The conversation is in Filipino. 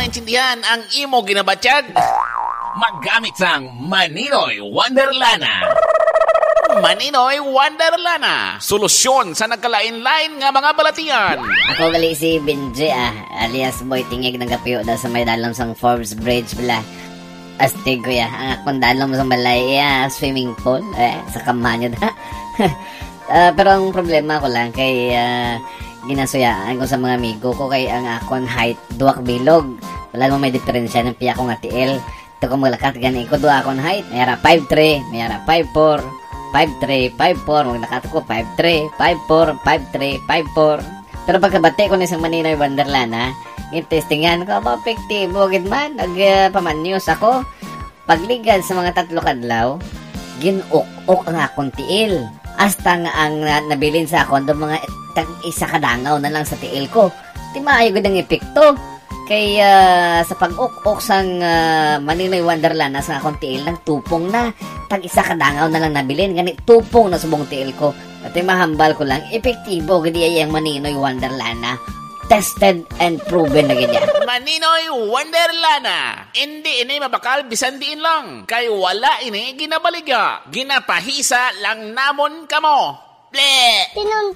maintindihan ang imo ginabatyag. Maggamit sang Maninoy Wonderlana. Maninoy Wonderlana. Solusyon sa nagkalain-lain nga mga balatian. Ako gali si Benji alias Boy Tingig ng Gapiyo daw sa may dalom sang Forbes Bridge bala. Astig ko ya, ang akong dalom sa balay swimming pool sa kamanyo da. Pero ang problema ko lang kay ginasuyaan ko sa mga amigo ko kay ang akong height duwak bilog. Wala mo may diferensya ng piya ko nga tiil. Ito ko maglakat gani ko duwa akong height. Mayara 5'3", mayara 5'4", 5'3", 5'4", maglakat ko 5'3", 5'4", 5'3", 5'4". Pero pagkabati ko na isang Maninoy Wonderlana, testingan ko, epektibo gid man, nagpamanyos ako. Pagligad sa mga 3 kadlaw, ginuk-ok ang akong tiil. Hasta nga ang nabilin sa akong do mga isa kadangaw na lang sa tiil ko. Di maayo gud ang epekto. Kay sa pag-ok-ok sang Maninoy Wonderlana sa akong tiil nang tupong na. Tag-isa kadangaw na lang nabilin, ganit tupong na subong tiil ko. At mahambal ko lang, epektibo gid ang Maninoy Wonderlana. Tested and proven na ganyan. Maninoy Wonderlana. Hindi ini mabakal bisan diin lang. Kay wala ini ginabaliga. Ginapahisa lang namon kamo. Ble!